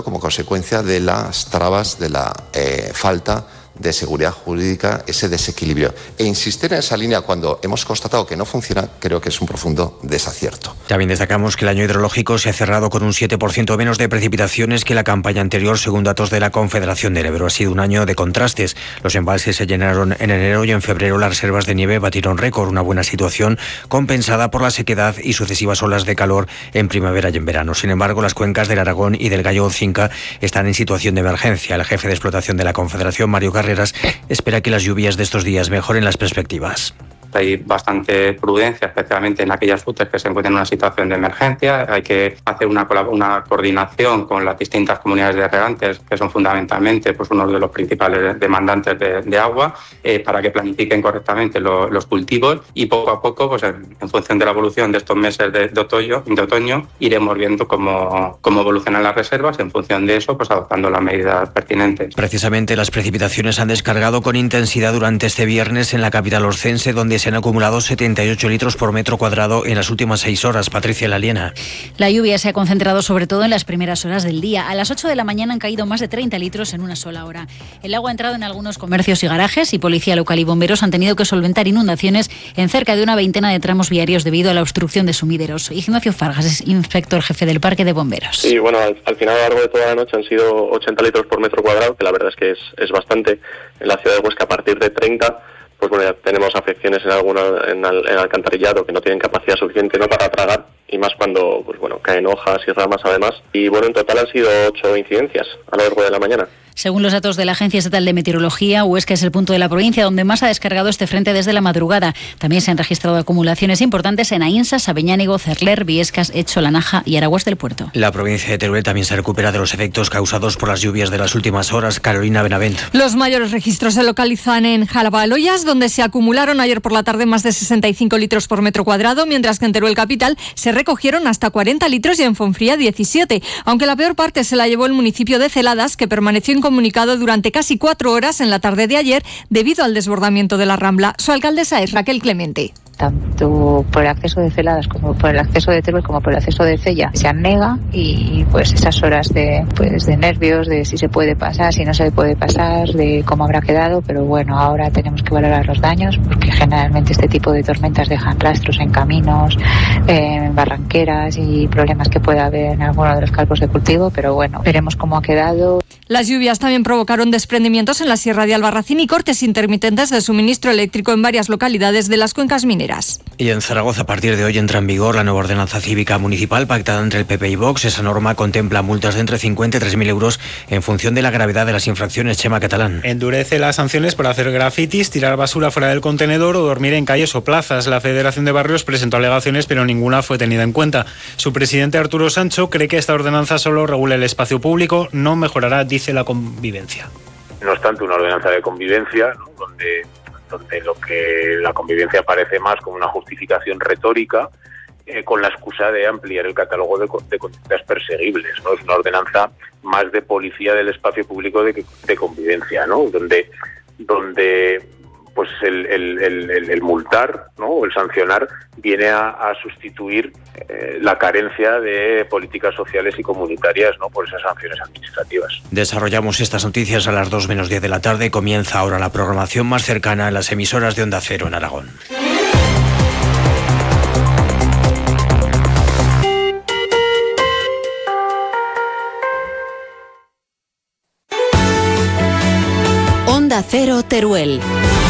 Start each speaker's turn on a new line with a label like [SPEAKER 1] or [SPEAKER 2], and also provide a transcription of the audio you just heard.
[SPEAKER 1] como consecuencia de las trabas, de la falta de seguridad jurídica, ese desequilibrio. E insistir en esa línea cuando hemos constatado que no funciona, creo que es un profundo desacierto.
[SPEAKER 2] También destacamos que el año hidrológico se ha cerrado con un 7% menos de precipitaciones que la campaña anterior, según datos de la Confederación del Ebro. Ha sido un año de contrastes. Los embalses se llenaron en enero y en febrero las reservas de nieve batieron récord, una buena situación compensada por la sequedad y sucesivas olas de calor en primavera y en verano. Sin embargo, las cuencas del Aragón y del Gallo-Cinca están en situación de emergencia. El jefe de explotación de la Confederación, Mario Carreras, espera que las lluvias de estos días mejoren las perspectivas.
[SPEAKER 3] Hay bastante prudencia, especialmente en aquellas fuentes que se encuentran en una situación de emergencia. Hay que hacer una coordinación con las distintas comunidades de regantes, que son fundamentalmente uno de los principales demandantes de agua, para que planifiquen correctamente los cultivos y poco a poco, en función de la evolución de estos meses de otoño, iremos viendo cómo evolucionan las reservas. En función de eso, adoptando las medidas pertinentes.
[SPEAKER 2] Precisamente las precipitaciones han descargado con intensidad durante este viernes en la capital oscense, donde se han acumulado 78 litros por metro cuadrado en las últimas 6 horas. Patricia Laliena.
[SPEAKER 4] La lluvia se ha concentrado sobre todo en las primeras horas del día. A las 8 de la mañana han caído más de 30 litros en una sola hora. El agua ha entrado en algunos comercios y garajes y policía local y bomberos han tenido que solventar inundaciones en cerca de una veintena de tramos viarios debido a la obstrucción de sumideros. Ignacio Fargas es inspector jefe del Parque de Bomberos.
[SPEAKER 5] Sí, bueno, al final a lo largo de toda la noche han sido 80 litros por metro cuadrado, que la verdad es que es bastante. En la ciudad de Huesca a partir de 30, pues bueno, ya tenemos afecciones en alcantarillado que no tienen capacidad suficiente para tragar, y más cuando caen hojas y ramas además. Y bueno, en total han sido 8 incidencias a lo largo de la mañana.
[SPEAKER 4] Según los datos de la Agencia Estatal de Meteorología, Huesca es el punto de la provincia donde más ha descargado este frente desde la madrugada. También se han registrado acumulaciones importantes en Aínsa, Sabeñánigo, Cerler, Viescas, Echo, La Naja y Araguas del Puerto.
[SPEAKER 2] La provincia de Teruel también se recupera de los efectos causados por las lluvias de las últimas horas. Carolina Benavent.
[SPEAKER 6] Los mayores registros se localizan en Jalabaloyas, donde se acumularon ayer por la tarde más de 65 litros por metro cuadrado, mientras que en Teruel capital se recogieron hasta 40 litros y en Fonfría 17. Aunque la peor parte se la llevó el municipio de Celadas, que permaneció incomunicado durante casi 4 horas en la tarde de ayer debido al desbordamiento de la Rambla. Su alcaldesa es Raquel Clemente.
[SPEAKER 7] Tanto por el acceso de Celadas como por el acceso de Teruel como por el acceso de Cella se anega, y esas horas de nervios, de si se puede pasar, si no se puede pasar, de cómo habrá quedado, pero bueno, ahora tenemos que valorar los daños, porque generalmente este tipo de tormentas dejan rastros en caminos, en barranqueras y problemas que pueda haber en alguno de los campos de cultivo, pero bueno, veremos cómo ha quedado.
[SPEAKER 6] Las lluvias también provocaron desprendimientos en la Sierra de Albarracín y cortes intermitentes de suministro eléctrico en varias localidades de las cuencas mineras.
[SPEAKER 2] Y en Zaragoza, a partir de hoy, entra en vigor la nueva ordenanza cívica municipal pactada entre el PP y Vox. Esa norma contempla multas de entre 50 y 3.000 euros en función de la gravedad de las infracciones. Chema Catalán.
[SPEAKER 8] Endurece las sanciones por hacer grafitis, tirar basura fuera del contenedor o dormir en calles o plazas. La Federación de Barrios presentó alegaciones, pero ninguna fue tenida en cuenta. Su presidente, Arturo Sancho, cree que esta ordenanza solo regula el espacio público, no mejorará, dice, la convivencia.
[SPEAKER 9] No es tanto una ordenanza de convivencia, ¿no? donde lo que la convivencia parece más como una justificación retórica, con la excusa de ampliar el catálogo de conductas perseguibles, ¿no? Es una ordenanza más de policía del espacio público de convivencia, ¿no? Donde pues el multar, ¿no? O el sancionar viene a sustituir la carencia de políticas sociales y comunitarias, ¿no? Por esas sanciones administrativas.
[SPEAKER 2] Desarrollamos estas noticias a las 2 menos 10 de la tarde. Comienza ahora la programación más cercana en las emisoras de Onda Cero en Aragón.
[SPEAKER 10] Onda Cero Teruel.